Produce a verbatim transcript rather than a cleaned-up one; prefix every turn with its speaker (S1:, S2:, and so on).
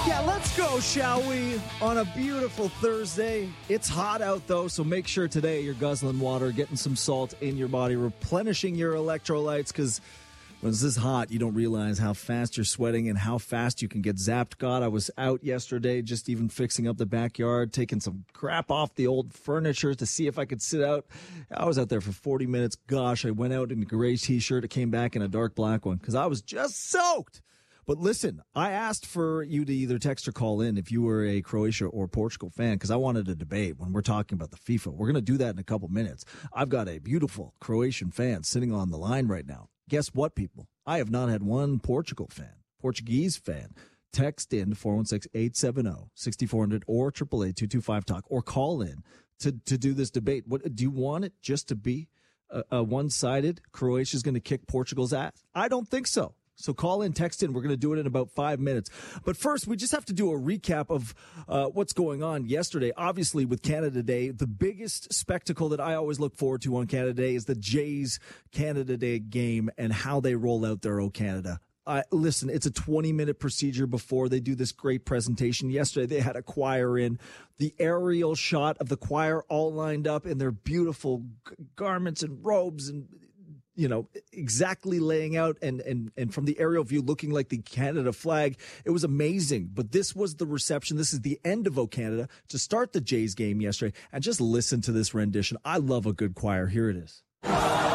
S1: Yeah, let's go, shall we? On a beautiful Thursday. It's hot out, though, so make sure today you're guzzling water, getting some salt in your body, replenishing your electrolytes, because when it's this hot, you don't realize how fast you're sweating and how fast you can get zapped. God, I was out yesterday just even fixing up the backyard, taking some crap off the old furniture to see if I could sit out. I was out there for forty minutes. Gosh, I went out in a gray T-shirt. I came back in a dark black one because I was just soaked. But listen, I asked for you to either text or call in if you were a Croatia or Portugal fan, because I wanted a debate when we're talking about the FIFA. We're going to do that in a couple minutes. I've got a beautiful Croatian fan sitting on the line right now. Guess what, people? I have not had one Portugal fan, Portuguese fan, text in four one six, eight seven zero, six four zero zero or eight eight eight, two two five, talk or call in to, to do this debate. What do you want it just to be a, a one-sided Croatia's going to kick Portugal's ass? I don't think so. So call in, text in. We're going to do it in about five minutes. But first, we just have to do a recap of uh, what's going on yesterday. Obviously, with Canada Day, the biggest spectacle that I always look forward to on Canada Day is the Jays Canada Day game and how they roll out their O Canada. Uh, listen, it's a twenty-minute procedure before they do this great presentation. Yesterday, they had a choir in. The aerial shot of the choir all lined up in their beautiful g- garments and robes and, you know, exactly laying out and, and, and from the aerial view looking like the Canada flag. It was amazing. But this was the reception. This is the end of O Canada to start the Jays game yesterday. And just listen to this rendition. I love a good choir. Here it is.